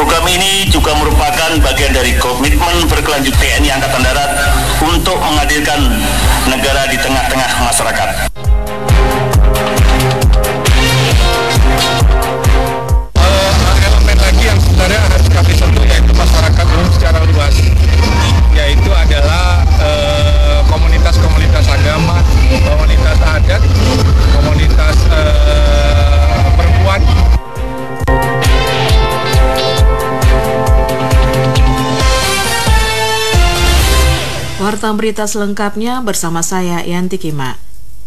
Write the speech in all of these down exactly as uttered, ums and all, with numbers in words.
Program ini juga merupakan bagian dari komitmen berkelanjut T N I Angkatan Darat untuk menghadirkan negara di tengah-tengah masyarakat. Uh, elemen lagi yang sebenarnya harus kami sentuh yaitu masyarakat umum secara luas, yaitu adalah uh, komunitas-komunitas agama, komunitas adat, komunitas uh, perempuan. Warta berita selengkapnya bersama saya, Yanti Kima.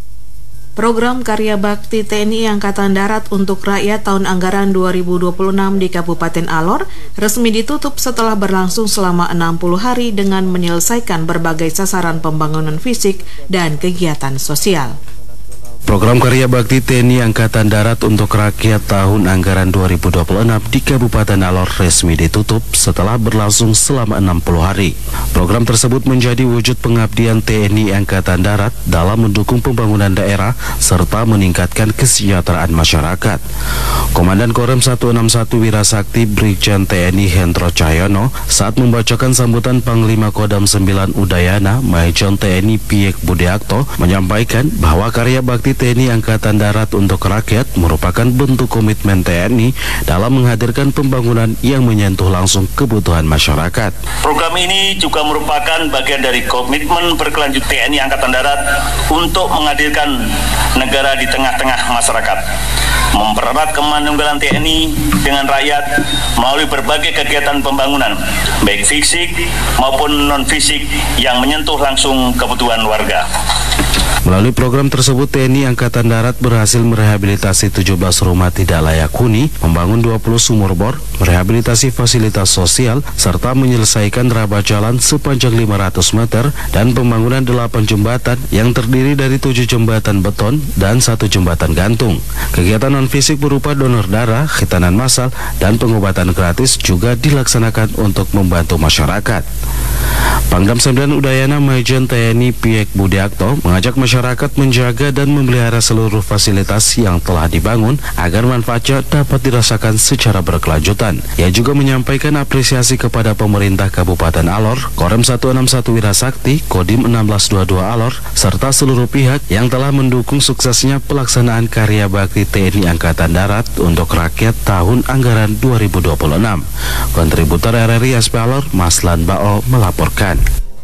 Program Karya Bakti T N I Angkatan Darat untuk Rakyat tahun anggaran dua ribu dua puluh enam di Kabupaten Alor resmi ditutup setelah berlangsung selama enam puluh hari dengan menyelesaikan berbagai sasaran pembangunan fisik dan kegiatan sosial. Program Karya Bakti T N I Angkatan Darat untuk Rakyat tahun anggaran dua ribu dua puluh enam di Kabupaten Alor resmi ditutup setelah berlangsung selama enam puluh hari. Program tersebut menjadi wujud pengabdian T N I Angkatan Darat dalam mendukung pembangunan daerah serta meningkatkan kesejahteraan masyarakat. Komandan Korem seratus enam puluh satu Wirasakti Brigjen T N I Hendro Cahyono saat membacakan sambutan Panglima Kodam sembilan Udayana Maijen T N I Piek Budiakto menyampaikan bahwa Karya Bakti T N I Angkatan Darat untuk Rakyat merupakan bentuk komitmen T N I dalam menghadirkan pembangunan yang menyentuh langsung kebutuhan masyarakat. Program ini juga merupakan bagian dari komitmen berkelanjut T N I Angkatan Darat untuk menghadirkan negara di tengah-tengah masyarakat, mempererat kemanunggalan T N I dengan rakyat melalui berbagai kegiatan pembangunan, baik fisik maupun non-fisik yang menyentuh langsung kebutuhan warga. Melalui program tersebut, T N I Angkatan Darat berhasil merehabilitasi tujuh belas rumah tidak layak huni, membangun dua puluh sumur bor, merehabilitasi fasilitas sosial, serta menyelesaikan rabat jalan sepanjang lima ratus meter dan pembangunan delapan jembatan yang terdiri dari tujuh jembatan beton dan satu jembatan gantung. Kegiatan non-fisik berupa donor darah, khitanan massal, dan pengobatan gratis juga dilaksanakan untuk membantu masyarakat. Pangdam sembilan Udayana Maijen T N I Piek Budiakto mengajak masyarakat menjaga dan memelihara seluruh fasilitas yang telah dibangun agar manfaatnya dapat dirasakan secara berkelanjutan. Ia juga menyampaikan apresiasi kepada pemerintah Kabupaten Alor, Korem seratus enam puluh satu Wirasakti, Kodim seribu enam ratus dua puluh dua Alor, serta seluruh pihak yang telah mendukung suksesnya pelaksanaan Karya Bakti T N I Angkatan Darat untuk Rakyat tahun anggaran dua ribu dua puluh enam. Kontributor R R I S P Alor, Maslan Bao melaporkan.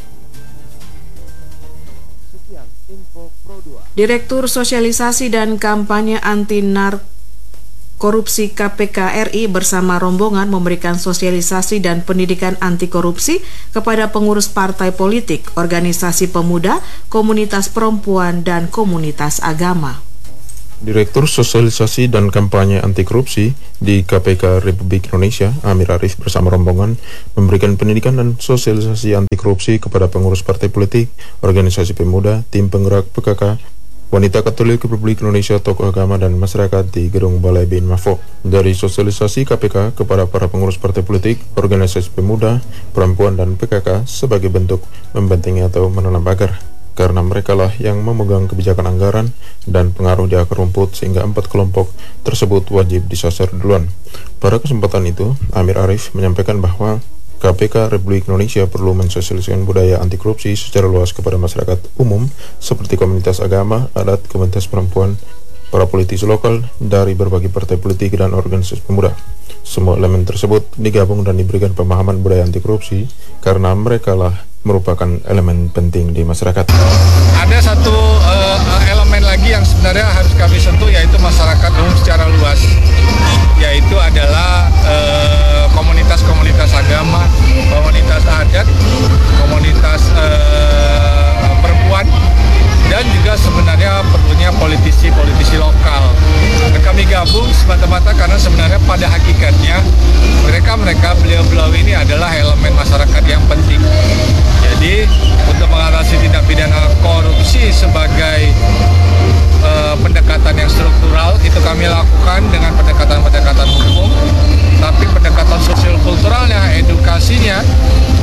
Direktur Sosialisasi dan Kampanye Anti Nar Korupsi K P K R I bersama rombongan memberikan sosialisasi dan pendidikan anti korupsi kepada pengurus partai politik, organisasi pemuda, komunitas perempuan, dan komunitas agama. Direktur Sosialisasi dan Kampanye Anti Korupsi di K P K Republik Indonesia, Amir Arif bersama rombongan memberikan pendidikan dan sosialisasi anti korupsi kepada pengurus partai politik, organisasi pemuda, tim penggerak P K K, wanita Katolik Republik Indonesia, tokoh agama, dan masyarakat di Gedung Balai Bin Mafo. Dari sosialisasi K P K kepada para pengurus partai politik, organisasi pemuda, perempuan, dan P K K sebagai bentuk membentengi atau menanam pagar, karena merekalah yang memegang kebijakan anggaran dan pengaruh di akar rumput sehingga empat kelompok tersebut wajib disasar duluan. Pada kesempatan itu, Amir Arif menyampaikan bahwa K P K Republik Indonesia perlu mensosialisasikan budaya anti korupsi secara luas kepada masyarakat umum seperti komunitas agama, adat, komunitas perempuan, para politisi lokal dari berbagai partai politik dan organisasi pemuda. Semua elemen tersebut digabung dan diberikan pemahaman budaya anti korupsi karena merekalah merupakan elemen penting di masyarakat. Ada satu uh, elemen lagi yang sebenarnya harus kami sentuh, yaitu masyarakat umum secara luas, yaitu adalah uh, komunitas-komunitas agama, komunitas adat, komunitas uh, perempuan, dan juga sebenarnya perlunya politisi-politisi lokal. Dan kami gabung semata-mata karena sebenarnya pada hakikatnya mereka-mereka beliau-beliau ini adalah elemen masyarakat yang penting. Jadi untuk mengatasi tindak pidana korupsi sebagai uh, pendekatan yang struktural itu kami lakukan dengan pendekatan-pendekatan hukum, tapi pendekatan sosial kulturalnya, edukasinya, penguatan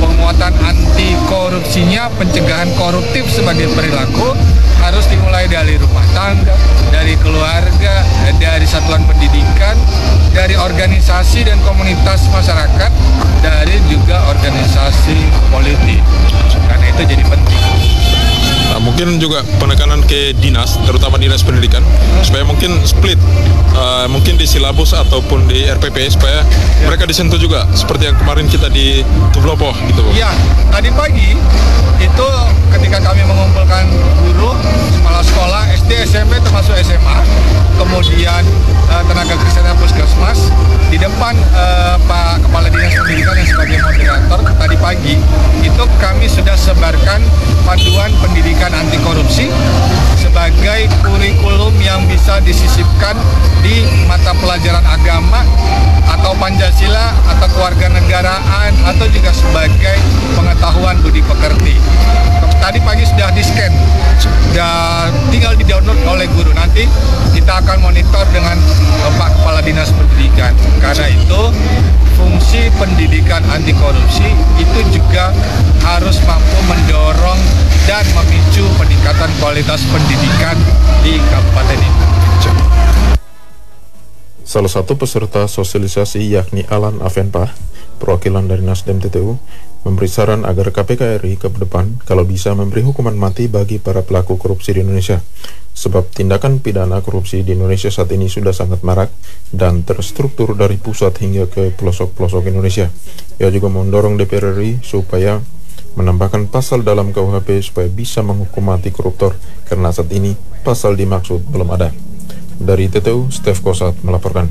pendekatan anti korupsinya, pencegahan koruptif sebagai perilaku harus dimulai dari rumah tangga, dari keluarga, dari satuan pendidikan, dari organisasi dan komunitas masyarakat, dari juga organisasi politik. Karena itu jadi penting. Nah, mungkin juga penekanan ke dinas, terutama dinas pendidikan, supaya mungkin split, uh, mungkin di silabus ataupun di R P P, supaya ya. mereka disentuh juga, seperti yang kemarin kita di Tublopo gitu. Iya, tadi pagi itu ketika kami mengumpulkan guru, kepala sekolah, S D, S M P termasuk S M A, kemudian uh, tenaga kesehatan puskesmas, di depan uh, Pak Kepala Dinas Pendidikan yang sebagai moderator, tadi pagi itu kami sudah sebarkan panduan pendidikan anti korupsi sebagai kurikulum yang bisa disisipkan di mata pelajaran agama atau Pancasila atau kewarganegaraan atau juga sebagai pengetahuan budi pekerti. Tadi pagi sudah di-scan, sudah tinggal di-download oleh guru. Nanti kita akan monitor dengan Pak Kepala Dinas Pendidikan. Karena itu fungsi pendidikan anti korupsi itu juga harus mampu mendorong dan memicu peningkatan kualitas pendidikan di kabupaten ini. Salah satu peserta sosialisasi yakni Alan Avenpah, perwakilan dari Nasdem T T U, memberi saran agar K P K R I ke depan kalau bisa memberi hukuman mati bagi para pelaku korupsi di Indonesia. Sebab tindakan pidana korupsi di Indonesia saat ini sudah sangat marak dan terstruktur dari pusat hingga ke pelosok-pelosok Indonesia. Ia juga mendorong D P R R I supaya menambahkan pasal dalam K U H P supaya bisa menghukum mati koruptor, karena saat ini pasal dimaksud belum ada. Dari T T U, Stef Kosat melaporkan.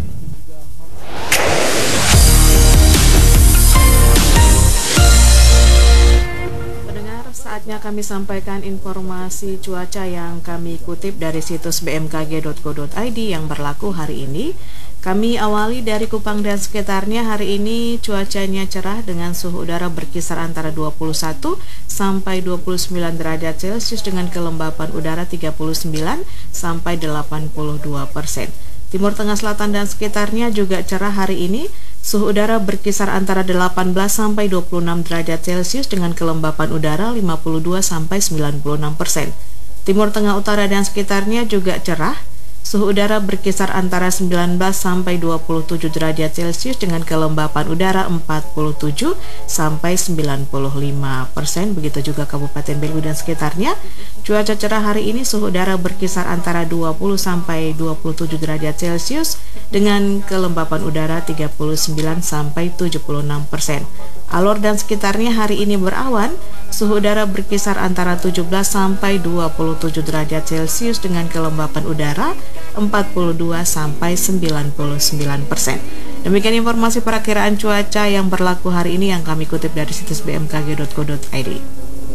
Pendengar, saatnya kami sampaikan informasi cuaca yang kami kutip dari situs b m k g dot co dot i d yang berlaku hari ini. Kami awali dari Kupang dan sekitarnya. Hari ini cuacanya cerah dengan suhu udara berkisar antara dua puluh satu sampai dua puluh sembilan derajat Celcius dengan kelembapan udara tiga puluh sembilan sampai delapan puluh dua persen. Timur Tengah Selatan dan sekitarnya juga cerah hari ini. Suhu udara berkisar antara delapan belas sampai dua puluh enam derajat Celcius dengan kelembapan udara lima puluh dua sampai sembilan puluh enam persen. Timur Tengah Utara dan sekitarnya juga cerah. Suhu udara berkisar antara sembilan belas sampai dua puluh tujuh derajat Celcius dengan kelembapan udara empat puluh tujuh sampai sembilan puluh lima persen. Begitu juga Kabupaten Belu dan sekitarnya. Cuaca cerah hari ini, suhu udara berkisar antara dua puluh sampai dua puluh tujuh derajat Celcius dengan kelembapan udara tiga puluh sembilan sampai tujuh puluh enam persen. Alor dan sekitarnya hari ini berawan. Suhu udara berkisar antara tujuh belas sampai dua puluh tujuh derajat Celcius dengan kelembapan udara empat puluh dua sampai sembilan puluh sembilan persen. Demikian informasi perakiraan cuaca yang berlaku hari ini yang kami kutip dari situs b m k g dot co dot i d.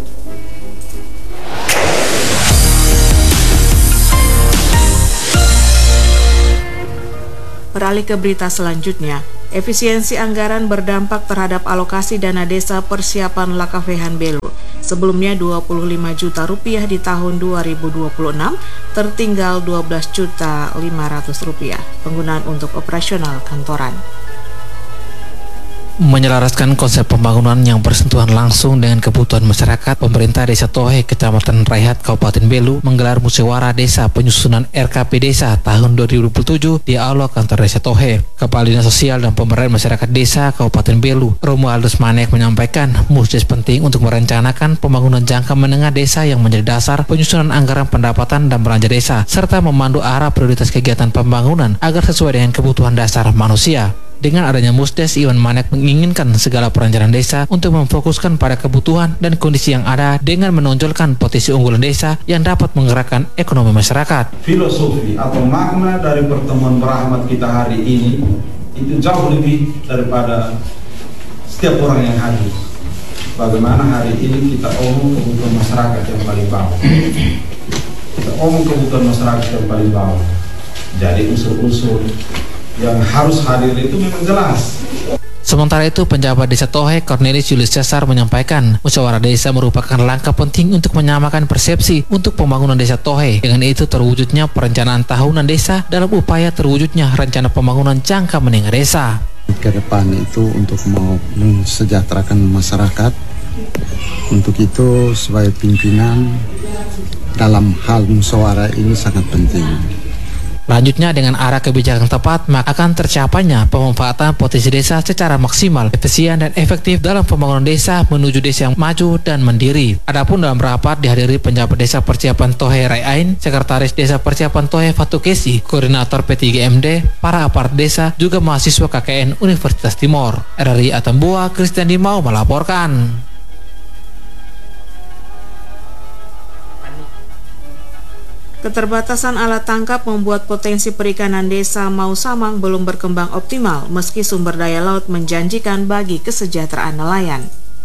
Beralih ke berita selanjutnya. Efisiensi anggaran berdampak terhadap alokasi dana desa persiapan Lakavehan Belu. Sebelumnya dua puluh lima juta rupiah di tahun dua ribu dua puluh enam, tertinggal dua belas juta lima ratus rupiah penggunaan untuk operasional kantoran. Menyelaraskan konsep pembangunan yang bersentuhan langsung dengan kebutuhan masyarakat, pemerintah Desa Tohe, Kecamatan Raihat, Kabupaten Belu menggelar musyawarah desa penyusunan R K P Desa tahun dua ribu dua puluh tujuh di Aula Kantor Desa Tohe. Kepala Dinas Sosial dan Pemberdayaan Masyarakat Desa Kabupaten Belu, Romualdus Manek, menyampaikan musdes penting untuk merencanakan pembangunan jangka menengah desa yang menjadi dasar penyusunan anggaran pendapatan dan belanja desa, serta memandu arah prioritas kegiatan pembangunan agar sesuai dengan kebutuhan dasar manusia. Dengan adanya musdes, Iwan Manek menginginkan segala perencanaan desa untuk memfokuskan pada kebutuhan dan kondisi yang ada dengan menonjolkan potensi unggulan desa yang dapat menggerakkan ekonomi masyarakat. Filosofi atau makna dari pertemuan berahmat kita hari ini itu jauh lebih daripada setiap orang yang hadir. Bagaimana hari ini kita omong kebutuhan masyarakat yang paling bawah. Kita omong kebutuhan masyarakat yang paling bawah. Jadi unsur-unsur yang harus hadir itu memang jelas. Sementara itu, penjabat Desa Tohe, Cornelis Julius Cesar, menyampaikan musyawarah desa merupakan langkah penting untuk menyamakan persepsi untuk pembangunan Desa Tohe. Dengan itu terwujudnya perencanaan tahunan desa dalam upaya terwujudnya rencana pembangunan jangka menengah desa. Ke depan itu untuk mau mensejahterakan masyarakat Untuk itu sebagai pimpinan dalam hal musyawarah ini sangat penting. Lanjutnya, dengan arah kebijakan tepat, maka akan tercapainya pemanfaatan potensi desa secara maksimal, efisien dan efektif dalam pembangunan desa menuju desa yang maju dan mandiri. Adapun dalam rapat dihadiri penjabat Desa Persiapan Tohe Rayain, Sekretaris Desa Persiapan Tohe Fatukesi, Koordinator P tiga M D, para aparat desa, juga mahasiswa K K N Universitas Timor. R R I Atambua, Christian Dimau melaporkan. Keterbatasan alat tangkap membuat potensi perikanan desa Mau Samang belum berkembang optimal meski sumber daya laut menjanjikan bagi kesejahteraan nelayan.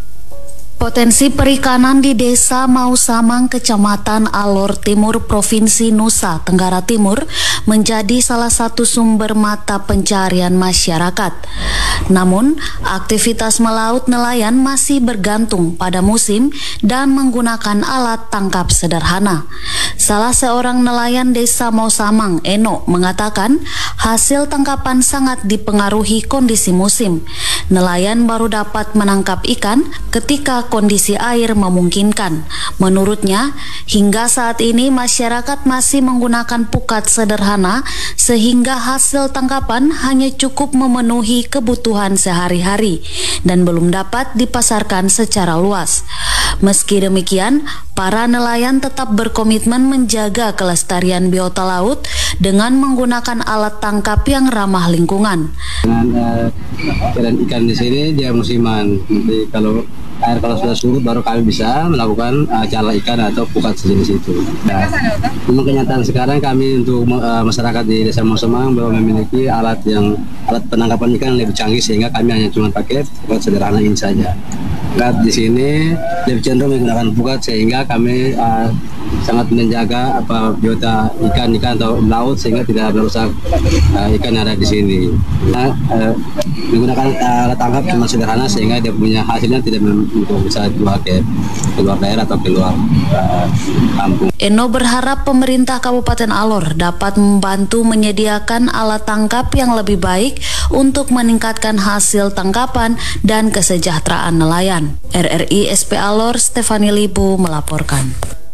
Potensi perikanan di Desa Mau Samang, Kecamatan Alor Timur, Provinsi Nusa Tenggara Timur menjadi salah satu sumber mata pencarian masyarakat. Namun, aktivitas melaut nelayan masih bergantung pada musim dan menggunakan alat tangkap sederhana. Salah seorang nelayan Desa Mau Samang, Eno, mengatakan hasil tangkapan sangat dipengaruhi kondisi musim. Nelayan baru dapat menangkap ikan ketika kondisi air memungkinkan. Menurutnya, hingga saat ini masyarakat masih menggunakan pukat sederhana sehingga hasil tangkapan hanya cukup memenuhi kebutuhan sehari-hari dan belum dapat dipasarkan secara luas. Meski demikian, para nelayan tetap berkomitmen menjaga kelestarian biota laut dengan menggunakan alat tangkap yang ramah lingkungan. Dengan uh, ikan di sini dia musiman. Nanti kalau air kalau sudah surut baru kami bisa melakukan uh, cala ikan atau pukat sejenis itu. Nah, memang kenyataan sekarang kami untuk uh, masyarakat di Desa Mau Samang belum memiliki alat yang alat penangkapan ikan yang lebih canggih sehingga kami hanya cuma pakai pukat sederhana ini saja. Pukat di sini lebih cenderung menggunakan pukat sehingga kami uh, sangat menjaga apa biota ikan-ikan atau laut sehingga tidak merusak uh, ikan yang ada di sini. Nah, uh, menggunakan uh, alat tangkap cuma sederhana sehingga dia punya hasilnya tidak untuk bisa dijual ke keluar daerah atau keluar uh, kampung. Eno berharap pemerintah Kabupaten Alor dapat membantu menyediakan alat tangkap yang lebih baik untuk meningkatkan hasil tangkapan dan kesejahteraan nelayan. R R I S P Alor, Stefani Libu melaporkan.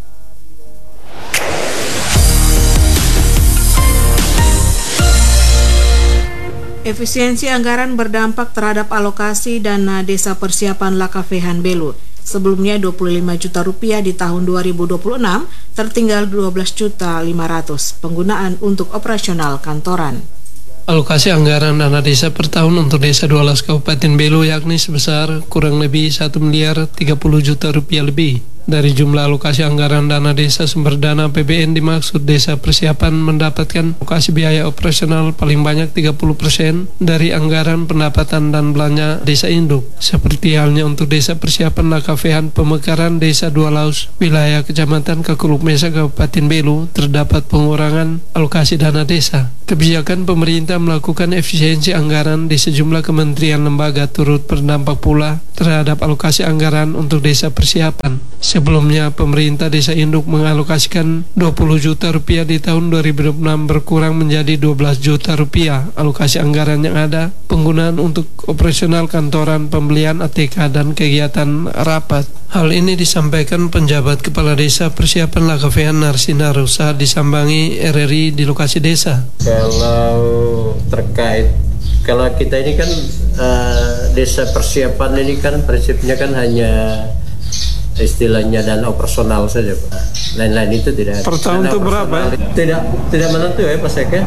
Efisiensi anggaran berdampak terhadap alokasi dana Desa Persiapan Lakavehan Belu. Sebelumnya dua puluh lima juta rupiah di tahun dua ribu dua puluh enam, tertinggal dua belas juta lima ratus penggunaan untuk operasional kantoran. Alokasi anggaran dana desa per tahun untuk desa dua belas Kabupaten Belu yakni sebesar kurang lebih satu miliar tiga puluh juta rupiah lebih. Dari jumlah alokasi anggaran dana desa sumber dana A P B N dimaksud Desa Persiapan mendapatkan alokasi biaya operasional paling banyak tiga puluh persen dari anggaran pendapatan dan belanja desa induk. Seperti halnya untuk Desa Persiapan Lakavehan Pemekaran Desa Dua Laus, wilayah Kecamatan Kakuluk Mesa Kabupaten Belu, terdapat pengurangan alokasi dana desa. Kebijakan pemerintah melakukan efisiensi anggaran di sejumlah kementerian lembaga turut berdampak pula terhadap alokasi anggaran untuk Desa Persiapan. Sebelumnya, pemerintah desa induk mengalokasikan dua puluh juta rupiah di tahun dua ribu dua puluh enam berkurang menjadi dua belas juta rupiah. Alokasi anggaran yang ada, penggunaan untuk operasional kantoran, pembelian A T K, dan kegiatan rapat. Hal ini disampaikan penjabat Kepala Desa Persiapan Lakavehan Narsinaro saat disambangi R R I di lokasi desa. Kalau terkait, kalau kita ini kan uh, Desa Persiapan ini kan prinsipnya kan hanya istilahnya dana operasional saja, Pak. Lain-lain itu tidak. Per tahun itu berapa? Tidak tidak menentu ya, Pak Sek ya.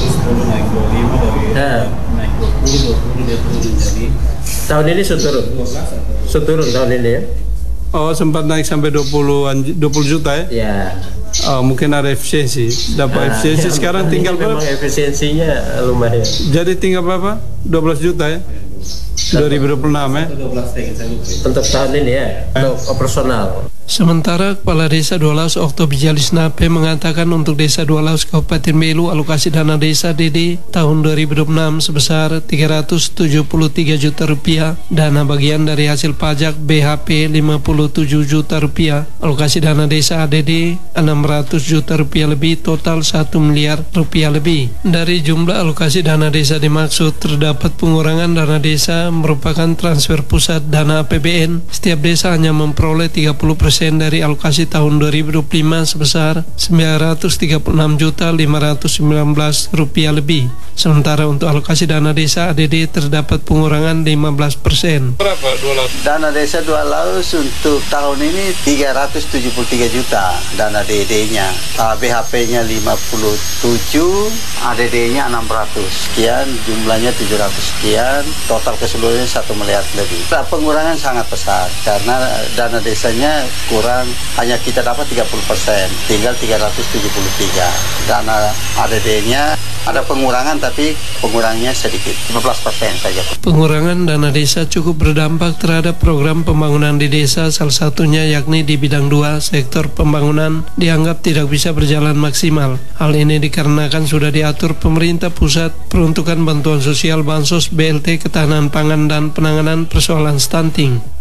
Nah, tahun ini seturun, seturun tahun ini ya. Oh, sempat naik sampai dua puluh juta ya? Ya. Oh, mungkin ada efisiensi. Dapat nah, efisiensi ya, sekarang tinggal berapa? Efisiensinya lumayan. Jadi tinggal berapa? dua belas juta ya? dua ribu dua puluh enam ya? Untuk tahun ini ya, untuk operasional. Sementara Kepala Desa Dua Laus Okto Bijalis Nape mengatakan untuk Desa Dua Laus Kabupaten Belu alokasi dana desa D D tahun dua ribu dua puluh enam sebesar tiga ratus tujuh puluh tiga juta rupiah, dana bagian dari hasil pajak B H P lima puluh tujuh juta rupiah, alokasi dana desa A D D enam ratus juta rupiah lebih, total satu miliar rupiah lebih. Dari jumlah alokasi dana desa dimaksud terdapat pengurangan dana desa merupakan transfer pusat dana A P B N. Setiap desa hanya memperoleh tiga puluh persen dari alokasi tahun dua ribu dua puluh lima sebesar sembilan ratus tiga puluh enam juta lima ratus sembilan belas rupiah lebih. Sementara untuk alokasi dana desa A D D terdapat pengurangan lima belas persen. Berapa Dua Laus? Dana desa Dua Laus untuk tahun ini tiga ratus tujuh puluh tiga juta dana D D-nya. B H P-nya lima puluh tujuh, A D D-nya enam ratus sekian, jumlahnya tujuh ratus sekian, total keseluruhannya satu miliar lebih. Pengurangan sangat besar karena dana desanya kurang, hanya kita dapat tiga puluh persen, tinggal tiga ratus tujuh puluh tiga. Dana A D D-nya ada pengurangan tapi pengurangannya sedikit, lima belas persen saja. Pengurangan dana desa cukup berdampak terhadap program pembangunan di desa, salah satunya yakni di bidang dua, sektor pembangunan dianggap tidak bisa berjalan maksimal. Hal ini dikarenakan sudah diatur pemerintah pusat peruntukan bantuan sosial, bansos, B L T, ketahanan pangan, dan penanganan persoalan stunting.